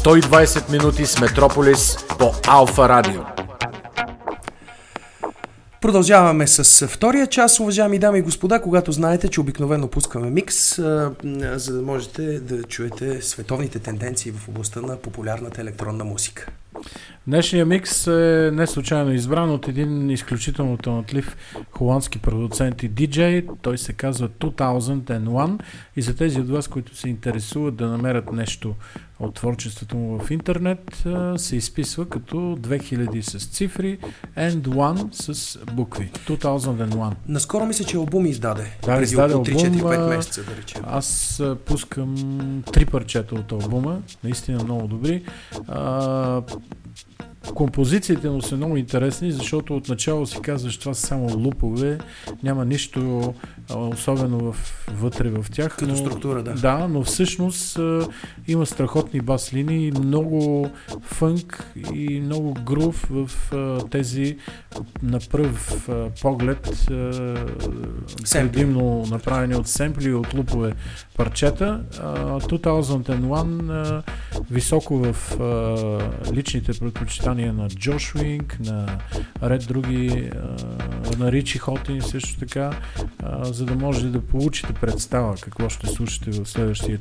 120 минути с Метрополис по Алфа Радио. Продължаваме с втория час, уважаеми дами и господа, когато знаете, че обикновено пускаме микс, за да можете да чуете световните тенденции в областта на популярната електронна музика. Днешния микс е не случайно избран от един изключително талантлив холандски продуцент и диджей. Той се казва 2001 и за тези от вас, които се интересуват да намерят нещо от творчеството му в интернет, се изписва като 2000 с цифри and 1 с букви. 2001. Наскоро мисля, че албум издаде. Да, преди издаде около 3-4-5 албум, месеца, да речем. Аз пускам 3 парчета от албума, наистина много добри. Композициите му са много интересни, защото отначало си казваш, това са само лупове, няма нищо особено вътре в тях. Като структура, да. Да, но всъщност има страхотни бас линии, много фънк и много грув в тези на пръв поглед предимно направени от семпли и от лупове парчета. 2001 високо в личните предпочитания на Джош Уинг, на ред други, на Ричи Хотин също така, за да можете да получите представа какво ще слушате в следващия